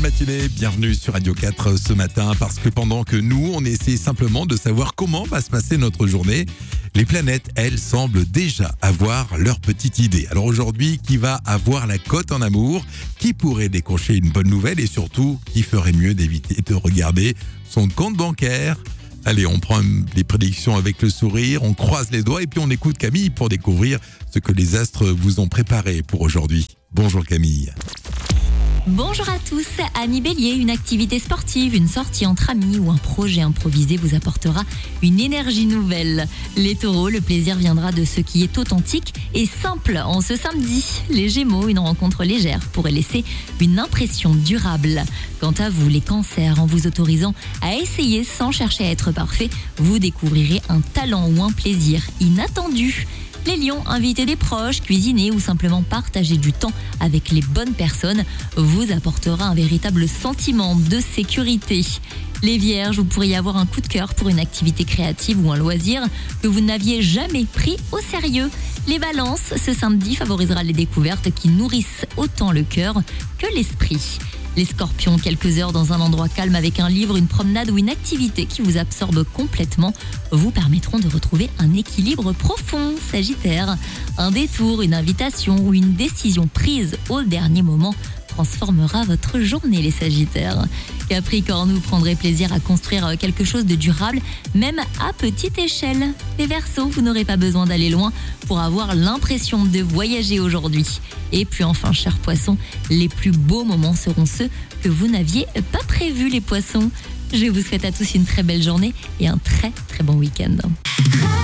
matinée, bienvenue sur Radio 4 ce matin, parce que pendant que nous, on essaie simplement de savoir comment va se passer notre journée, les planètes, elles, semblent déjà avoir leur petite idée. Alors aujourd'hui, qui va avoir la cote en amour? Qui pourrait décrocher une bonne nouvelle? Et surtout, qui ferait mieux d'éviter de regarder son compte bancaire? Allez, on prend les prédictions avec le sourire, on croise les doigts et puis on écoute Camille pour découvrir ce que les astres vous ont préparé pour aujourd'hui. Bonjour Camille. Bonjour à tous, amis Bélier, une activité sportive, une sortie entre amis ou un projet improvisé vous apportera une énergie nouvelle. Les taureaux, le plaisir viendra de ce qui est authentique et simple en ce samedi. Les gémeaux, une rencontre légère pourrait laisser une impression durable. Quant à vous, les cancers, en vous autorisant à essayer sans chercher à être parfait, vous découvrirez un talent ou un plaisir inattendu. Les lions, inviter des proches, cuisiner ou simplement partager du temps avec les bonnes personnes vous apportera un véritable sentiment de sécurité. Les vierges, vous pourriez avoir un coup de cœur pour une activité créative ou un loisir que vous n'aviez jamais pris au sérieux. Les balances, ce samedi favorisera les découvertes qui nourrissent autant le cœur que l'esprit. Les scorpions, quelques heures dans un endroit calme avec un livre, une promenade ou une activité qui vous absorbe complètement vous permettront de retrouver un équilibre profond. Sagittaire, un détour, une invitation ou une décision prise au dernier moment transformera votre journée, les Sagittaires. Capricorne, vous prendrez plaisir à construire quelque chose de durable, même à petite échelle. Les Verseaux, vous n'aurez pas besoin d'aller loin pour avoir l'impression de voyager aujourd'hui. Et puis enfin, chers poissons, les plus beaux moments seront ceux que vous n'aviez pas prévus, les poissons. Je vous souhaite à tous une très belle journée et un très très bon week-end.